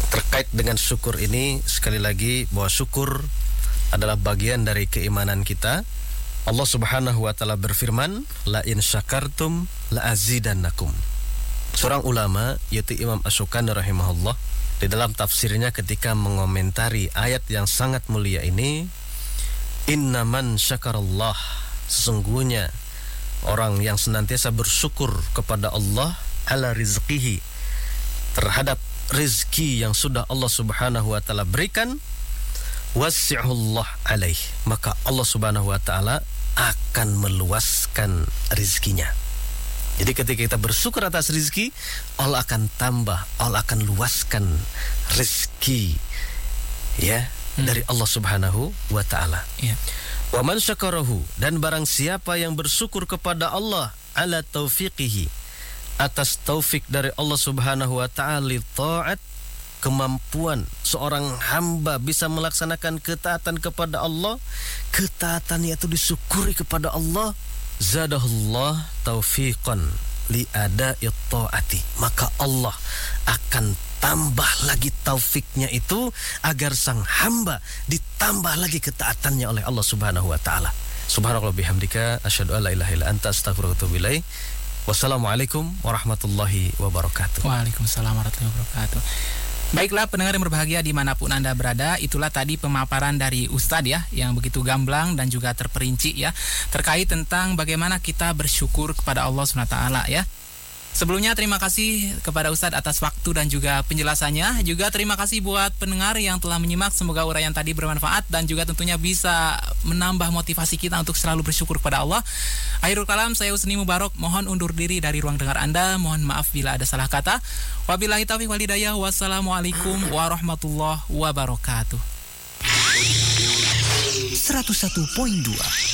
terkait dengan syukur ini, sekali lagi bahwa syukur adalah bagian dari keimanan kita. Allah Subhanahu wa taala berfirman, la in syakartum la azidannakum. Seorang ulama yaitu Imam Asy-Syaukani rahimahullah di dalam tafsirnya ketika mengomentari ayat yang sangat mulia ini, innaman syakarallah, sesungguhnya orang yang senantiasa bersyukur kepada Allah ala rizqihi, terhadap rizki yang sudah Allah Subhanahu wa taala berikan, wasi'ullah alaih, maka Allah Subhanahu wa taala akan meluaskan rizkinya. Jadi ketika kita bersyukur atas rizki, Allah akan tambah, Allah akan luaskan rizki ya dari Allah Subhanahu wa taala. Wa man syakarahu, dan barang siapa yang bersyukur kepada Allah ala taufiqihi, atas taufik dari Allah Subhanahu wa taala li ta'at, kemampuan seorang hamba bisa melaksanakan ketaatan kepada Allah, ketaatan yaitu disyukuri kepada Allah, zadahullah taufiqan li ada'i ta'ati, maka Allah akan tambah lagi taufiknya itu agar sang hamba ditambah lagi ketaatannya oleh Allah Subhanahu wa taala. Subhanallah bihamdika asyhadu an la ilaha illa anta astaghfiruka wa atubu ilaik. Wassalamualaikum warahmatullahi wabarakatuh. Waalaikumsalam warahmatullahi wabarakatuh. Baiklah pendengar yang berbahagia dimanapun Anda berada, itulah tadi pemaparan dari Ustadz ya, yang begitu gamblang dan juga terperinci ya, terkait tentang bagaimana kita bersyukur kepada Allah SWT ya. Sebelumnya terima kasih kepada Ustadz atas waktu dan juga penjelasannya. Juga terima kasih buat pendengar yang telah menyimak. Semoga uraian tadi bermanfaat dan juga tentunya bisa menambah motivasi kita untuk selalu bersyukur kepada Allah. Akhirul kalam, saya Husni Mubarak mohon undur diri dari ruang dengar Anda. Mohon maaf bila ada salah kata. Wabillahi taufiq wal hidayah. Wassalamualaikum warahmatullahi wabarakatuh. 101.2